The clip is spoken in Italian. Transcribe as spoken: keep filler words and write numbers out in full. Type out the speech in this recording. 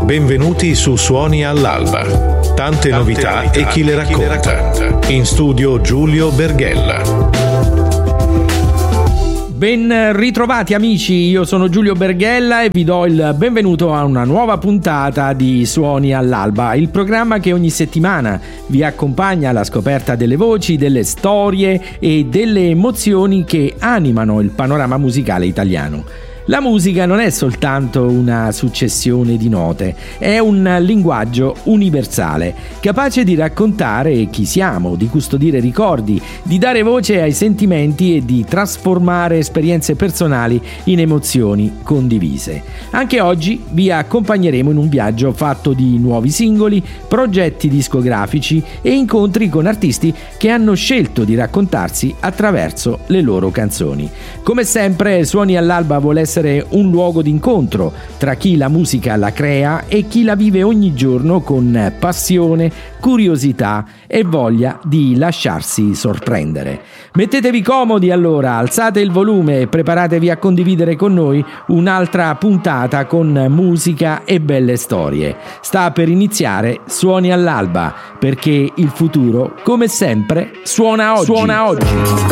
Benvenuti su Suoni all'Alba. Tante, Tante novità, novità e chi le racconta. Chi le racconta. In studio Giulio Berghella. Ben ritrovati amici, io sono Giulio Berghella e vi do il benvenuto a una nuova puntata di Suoni all'Alba, il programma che ogni settimana vi accompagna alla scoperta delle voci, delle storie e delle emozioni che animano il panorama musicale italiano. La musica non è soltanto una successione di note, è un linguaggio universale, capace di raccontare chi siamo, di custodire ricordi, di dare voce ai sentimenti e di trasformare esperienze personali in emozioni condivise. Anche oggi vi accompagneremo in un viaggio fatto di nuovi singoli, progetti discografici e incontri con artisti che hanno scelto di raccontarsi attraverso le loro canzoni. Come sempre, Suoni all'Alba vuole essere un luogo d'incontro tra chi la musica la crea e chi la vive ogni giorno con passione, curiosità e voglia di lasciarsi sorprendere. Mettetevi comodi allora, alzate il volume e preparatevi a condividere con noi un'altra puntata con musica e belle storie. Sta per iniziare Suoni all'Alba, perché il futuro, come sempre, suona oggi. Suona oggi.